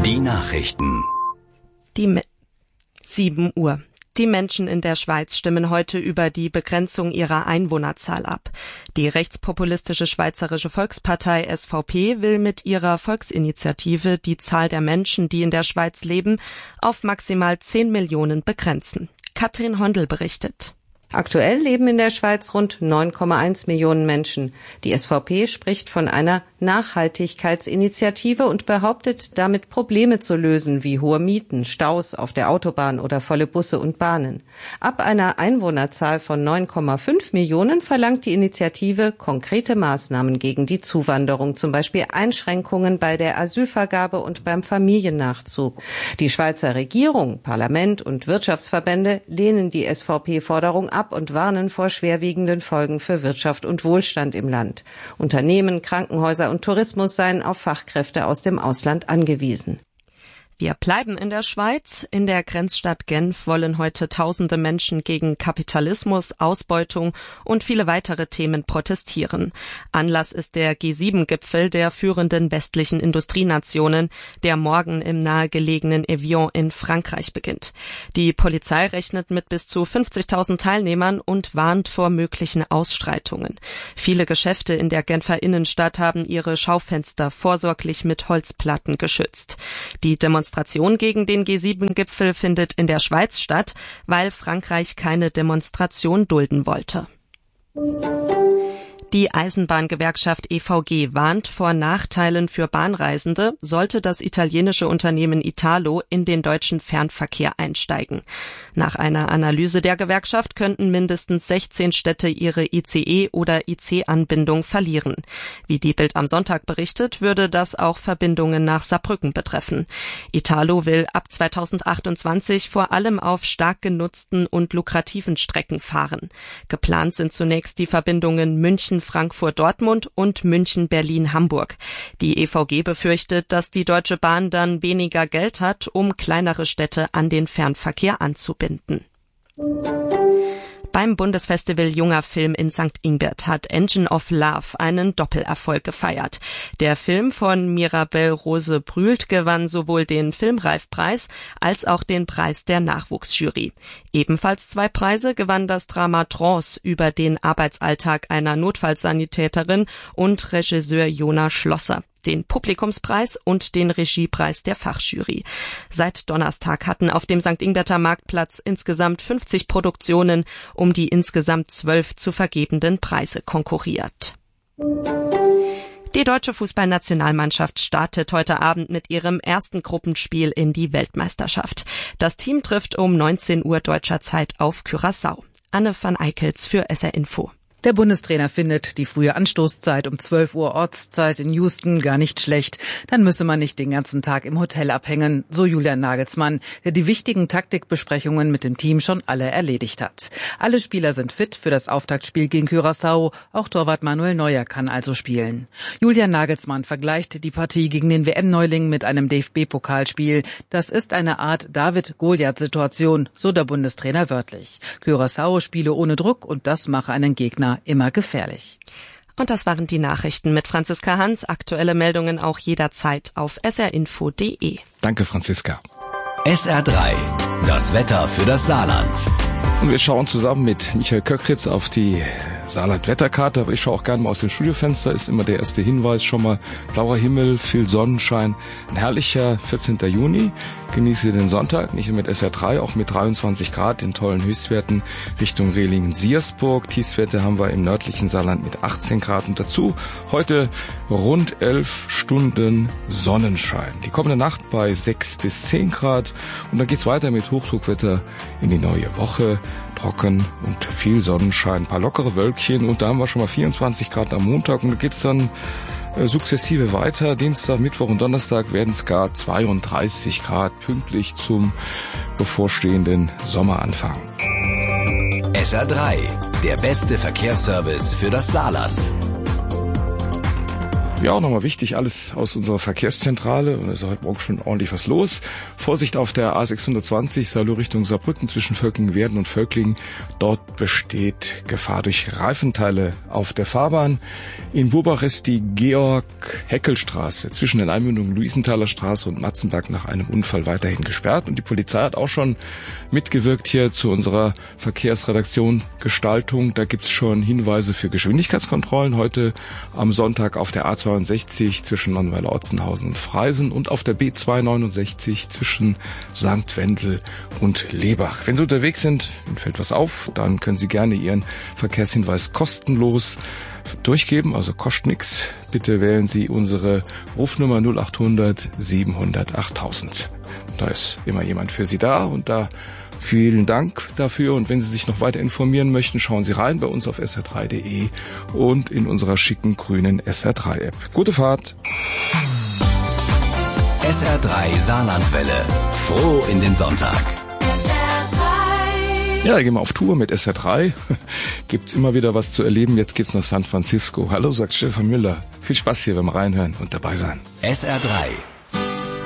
Die Nachrichten. 7 Uhr. Die Menschen in der Schweiz stimmen heute über die Begrenzung ihrer Einwohnerzahl ab. Die rechtspopulistische Schweizerische Volkspartei SVP will mit ihrer Volksinitiative die Zahl der Menschen, die in der Schweiz leben, auf maximal 10 Millionen begrenzen. Katrin Hondel berichtet. Aktuell leben in der Schweiz rund 9,1 Millionen Menschen. Die SVP spricht von einer Nachhaltigkeitsinitiative und behauptet, damit Probleme zu lösen, wie hohe Mieten, Staus auf der Autobahn oder volle Busse und Bahnen. Ab einer Einwohnerzahl von 9,5 Millionen verlangt die Initiative konkrete Maßnahmen gegen die Zuwanderung, zum Beispiel Einschränkungen bei der Asylvergabe und beim Familiennachzug. Die Schweizer Regierung, Parlament und Wirtschaftsverbände lehnen die SVP-Forderung ab und warnen vor schwerwiegenden Folgen für Wirtschaft und Wohlstand im Land. Unternehmen, Krankenhäuser und Tourismus seien auf Fachkräfte aus dem Ausland angewiesen. Wir bleiben in der Schweiz. In der Grenzstadt Genf wollen heute Tausende Menschen gegen Kapitalismus, Ausbeutung und viele weitere Themen protestieren. Anlass ist der G7-Gipfel der führenden westlichen Industrienationen, der morgen im nahegelegenen Evian in Frankreich beginnt. Die Polizei rechnet mit bis zu 50.000 Teilnehmern und warnt vor möglichen Ausschreitungen. Viele Geschäfte in der Genfer Innenstadt haben ihre Schaufenster vorsorglich mit Holzplatten geschützt. Die Demonstration gegen den G7-Gipfel findet in der Schweiz statt, weil Frankreich keine Demonstration dulden wollte. Die Eisenbahngewerkschaft EVG warnt vor Nachteilen für Bahnreisende, sollte das italienische Unternehmen Italo in den deutschen Fernverkehr einsteigen. Nach einer Analyse der Gewerkschaft könnten mindestens 16 Städte ihre ICE- oder IC-Anbindung verlieren. Wie die Bild am Sonntag berichtet, würde das auch Verbindungen nach Saarbrücken betreffen. Italo will ab 2028 vor allem auf stark genutzten und lukrativen Strecken fahren. Geplant sind zunächst die Verbindungen München, Frankfurt-Dortmund und München-Berlin-Hamburg. Die EVG befürchtet, dass die Deutsche Bahn dann weniger Geld hat, um kleinere Städte an den Fernverkehr anzubinden. Beim Bundesfestival Junger Film in St. Ingbert hat Engine of Love einen Doppelerfolg gefeiert. Der Film von Mirabel Rose Brühlt gewann sowohl den Filmreifpreis als auch den Preis der Nachwuchsjury. Ebenfalls 2 Preise gewann das Drama Trance über den Arbeitsalltag einer Notfallsanitäterin und Regisseur Jona Schlosser, den Publikumspreis und den Regiepreis der Fachjury. Seit Donnerstag hatten auf dem St. Ingberter Marktplatz insgesamt 50 Produktionen um die insgesamt 12 zu vergebenden Preise konkurriert. Die deutsche Fußballnationalmannschaft startet heute Abend mit ihrem ersten Gruppenspiel in die Weltmeisterschaft. Das Team trifft um 19 Uhr deutscher Zeit auf Curaçao. Anne van Eickels für SR Info. Der Bundestrainer findet die frühe Anstoßzeit um 12 Uhr Ortszeit in Houston gar nicht schlecht. Dann müsse man nicht den ganzen Tag im Hotel abhängen, so Julian Nagelsmann, der die wichtigen Taktikbesprechungen mit dem Team schon alle erledigt hat. Alle Spieler sind fit für das Auftaktspiel gegen Curaçao. Auch Torwart Manuel Neuer kann also spielen. Julian Nagelsmann vergleicht die Partie gegen den WM-Neuling mit einem DFB-Pokalspiel. Das ist eine Art David-Goliath-Situation, so der Bundestrainer wörtlich. Curaçao spiele ohne Druck und das mache einen Gegner immer gefährlich. Und das waren die Nachrichten mit Franziska Hans. Aktuelle Meldungen auch jederzeit auf srinfo.de. Danke, Franziska. SR3, das Wetter für das Saarland. Und wir schauen zusammen mit Michael Köckritz auf die Saarland-Wetterkarte, aber ich schaue auch gerne mal aus dem Studiofenster, ist immer der erste Hinweis schon mal. Blauer Himmel, viel Sonnenschein, ein herrlicher 14. Juni. Genieße den Sonntag, nicht nur mit SR3, auch mit 23 Grad in tollen Höchstwerten Richtung Rehlingen-Siersburg. Tiefstwerte haben wir im nördlichen Saarland mit 18 Grad und dazu heute rund 11 Stunden Sonnenschein. Die kommende Nacht bei 6 bis 10 Grad und dann geht's weiter mit Hochdruckwetter in die neue Woche. Trocken und viel Sonnenschein, ein paar lockere Wölkchen und da haben wir schon mal 24 Grad am Montag und da geht's dann sukzessive weiter. Dienstag, Mittwoch und Donnerstag werden es gar 32 Grad, pünktlich zum bevorstehenden Sommeranfang. SR3, der beste Verkehrsservice für das Saarland. Ja, nochmal wichtig, alles aus unserer Verkehrszentrale. Und da ist heute Morgen schon ordentlich was los. Vorsicht auf der A620, Salou Richtung Saarbrücken zwischen Völklingen-Werden und Völklingen. Dort besteht Gefahr durch Reifenteile auf der Fahrbahn. In Burbach ist die Georg-Heckel-Straße zwischen den Einmündungen Luisenthaler Straße und Matzenberg nach einem Unfall weiterhin gesperrt. Und die Polizei hat auch schon mitgewirkt hier zu unserer Verkehrsredaktion Gestaltung. Da gibt's schon Hinweise für Geschwindigkeitskontrollen heute am Sonntag auf der A62 zwischen Mannweiler-Otzenhausen und Freisen und auf der B269 zwischen St. Wendel und Lebach. Wenn Sie unterwegs sind, Ihnen fällt was auf, dann können Sie gerne Ihren Verkehrshinweis kostenlos durchgeben, also kostet nix. Bitte wählen Sie unsere Rufnummer 0800 700 8000. Da ist immer jemand für Sie da und da vielen Dank dafür. Und wenn Sie sich noch weiter informieren möchten, schauen Sie rein bei uns auf sr3.de und in unserer schicken grünen SR3-App. Gute Fahrt! SR3 Saarlandwelle. Froh in den Sonntag. Ja, gehen wir auf Tour mit SR3. Gibt's immer wieder was zu erleben. Jetzt geht's nach San Francisco. Hallo, sagt Stefan Müller. Viel Spaß hier beim Reinhören und dabei sein. SR3